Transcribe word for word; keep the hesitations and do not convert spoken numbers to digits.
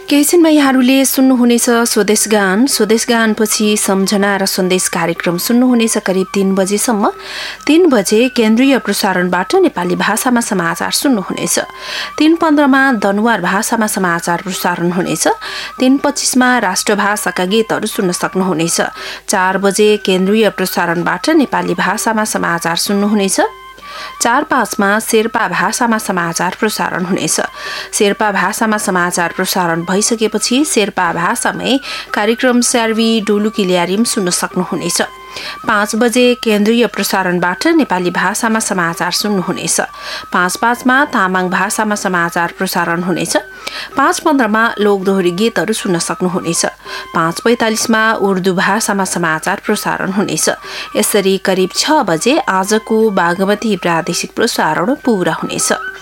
केही छिनमा यहाँहरूले सुन्नुहुनेछ स्वदेश गान। स्वदेश गानपछि सम्झना र सन्देश कार्यक्रम सुन्नुहुनेछ करिब तीन बजेसम्म। तीन बजे केन्द्रीय प्रसारणबाट नेपाली भाषामा समाचार सुन्नुहुनेछ। तीन पन्ध्रमा दनुवार भाषामा समाचार प्रसारण हुनेछ। तीन पच्चीसमा राष्ट्रभाषाका गीतहरू सुन्न सक्नुहुनेछ। चार बजे केन्द्रीय प्रसारणबाट नेपाली भाषामा समाचार सुन्नुहुनेछ। चार पाँचमा शेर्पा भाषामा समाचार प्रसारण हुनेछ। शेर्पा भाषामा समाचार प्रसारण भइसकेपछि शेर्पा भाषामै कार्यक्रम स्यार्वी डुलुकी ल्यारिम सुन्न सक्नुहुनेछ। पाँच बजे केन्द्रीय प्रसारणबाट नेपाली भाषामा समाचार सुन्नुहुनेछ। पाँच पाँचमा तामाङ भाषामा समाचार प्रसारण हुनेछ। पाँच पन्ध्रमा लोकदोहोरी गीतहरू सुन्न सक्नुहुनेछ। पाँच पैँतालिसमा उर्दू भाषामा समाचार प्रसारण हुनेछ। यसरी करिब छ बजे आजको बागमती प्रादेशिक प्रसारण पूरा हुनेछ।